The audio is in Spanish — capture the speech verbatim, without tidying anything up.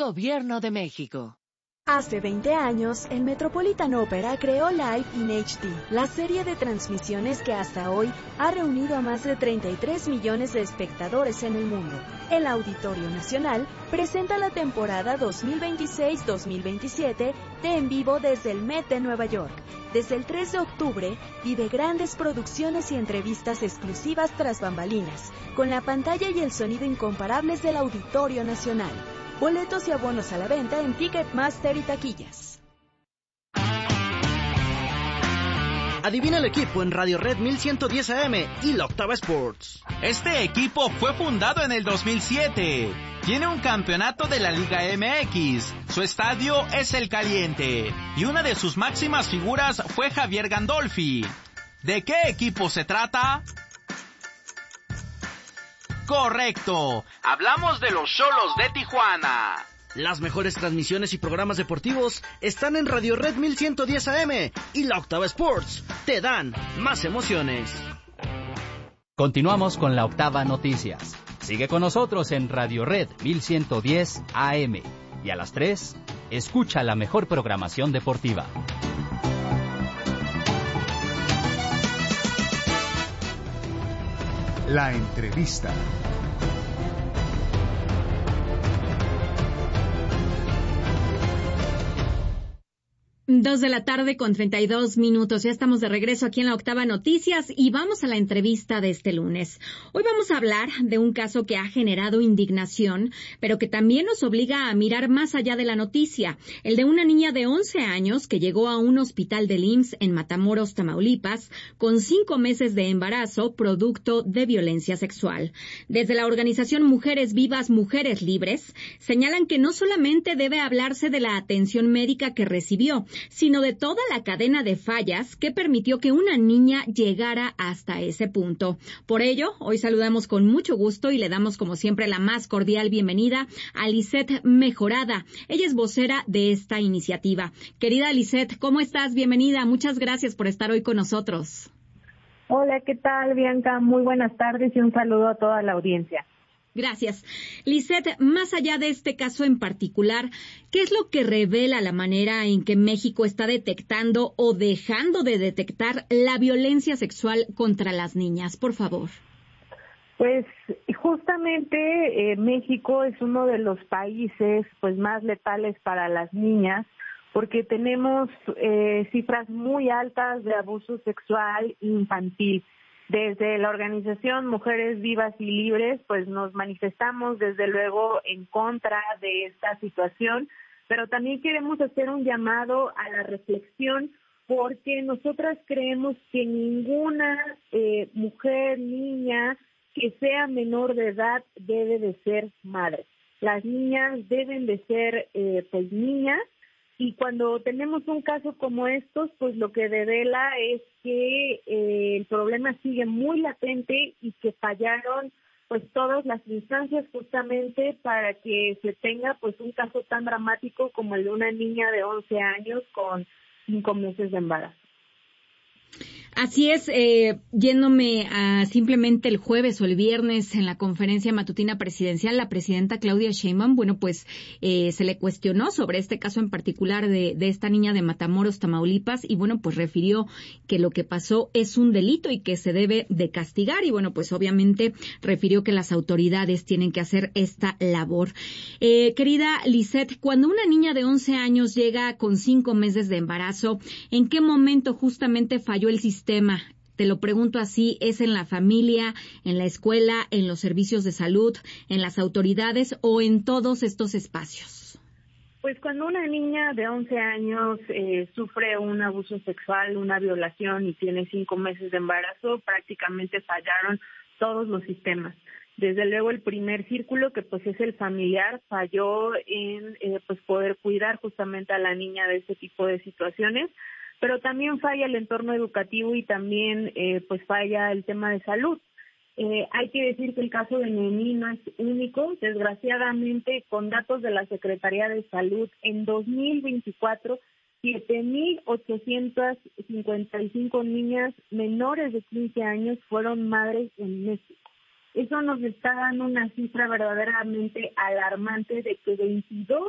Gobierno de México. Hace veinte años, el Metropolitan Opera creó Live in H D, la serie de transmisiones que hasta hoy ha reunido a más de treinta y tres millones de espectadores en el mundo. El Auditorio Nacional presenta la temporada dos mil veintiséis dos mil veintisiete de En Vivo desde el Met de Nueva York. Desde el tres de octubre, vive grandes producciones y entrevistas exclusivas tras bambalinas, con la pantalla y el sonido incomparables del Auditorio Nacional. Boletos y abonos a la venta en Ticketmaster y taquillas. Adivina el equipo en Radio Red mil ciento diez A M y la Octava Sports. Este equipo fue fundado en el dos mil siete. Tiene un campeonato de la Liga M X. Su estadio es el Caliente. Y una de sus máximas figuras fue Javier Gandolfi. ¿De qué equipo se trata? Correcto, hablamos de los Xolos de Tijuana. Las mejores transmisiones y programas deportivos están en Radio Red mil ciento diez A M y la Octava Sports. Te dan más emociones. Continuamos con la Octava Noticias. Sigue con nosotros en Radio Red mil ciento diez A M. Y a las tres, escucha la mejor programación deportiva. La entrevista. Dos de la tarde con treinta y dos minutos. Ya estamos de regreso aquí en la Octava Noticias y vamos a la entrevista de este lunes. Hoy vamos a hablar de un caso que ha generado indignación, pero que también nos obliga a mirar más allá de la noticia. El de una niña de once años que llegó a un hospital del I M S S en Matamoros, Tamaulipas, con cinco meses de embarazo producto de violencia sexual. Desde la organización Mujeres Vivas, Mujeres Libres, señalan que no solamente debe hablarse de la atención médica que recibió, sino de toda la cadena de fallas que permitió que una niña llegara hasta ese punto. Por ello, hoy saludamos con mucho gusto y le damos como siempre la más cordial bienvenida a Lisette Mejorada. Ella es vocera de esta iniciativa. Querida Lisette, ¿cómo estás? Bienvenida. Muchas gracias por estar hoy con nosotros. Hola, ¿qué tal, Bianca? Muy buenas tardes y un saludo a toda la audiencia. Gracias. Lisette, más allá de este caso en particular, ¿qué es lo que revela la manera en que México está detectando o dejando de detectar la violencia sexual contra las niñas? Por favor. Pues justamente eh, México es uno de los países pues más letales para las niñas, porque tenemos eh, cifras muy altas de abuso sexual infantil. Desde la organización Mujeres Vivas y Libres, pues nos manifestamos desde luego en contra de esta situación, pero también queremos hacer un llamado a la reflexión porque nosotras creemos que ninguna eh, mujer, niña que sea menor de edad debe de ser madre. Las niñas deben de ser eh, pues niñas. Y cuando tenemos un caso como estos, pues lo que revela es que eh, el problema sigue muy latente y que fallaron pues todas las instancias justamente para que se tenga pues un caso tan dramático como el de una niña de once años con cinco meses de embarazo. Así es, eh, yéndome a simplemente el jueves o el viernes en la conferencia matutina presidencial, la presidenta Claudia Sheinbaum, bueno, pues eh, se le cuestionó sobre este caso en particular de, de esta niña de Matamoros, Tamaulipas, y bueno, pues refirió que lo que pasó es un delito y que se debe de castigar, y bueno, pues obviamente refirió que las autoridades tienen que hacer esta labor. Eh, querida Lisette, cuando una niña de once años llega con cinco meses de embarazo, ¿en qué momento justamente falló el sistema? Te lo pregunto así, ¿es en la familia, en la escuela, en los servicios de salud, en las autoridades o en todos estos espacios? Pues cuando una niña de once años eh, sufre un abuso sexual, una violación y tiene cinco meses de embarazo, prácticamente fallaron todos los sistemas. Desde luego el primer círculo, que pues es el familiar, falló en eh, pues poder cuidar justamente a la niña de este tipo de situaciones, pero también falla el entorno educativo y también eh, pues falla el tema de salud. Eh, hay que decir que el caso de Noemí no es único. Desgraciadamente, con datos de la Secretaría de Salud, en dos mil veinticuatro, siete mil ochocientas cincuenta y cinco niñas menores de quince años fueron madres en México. Eso nos está dando una cifra verdaderamente alarmante de que veintidós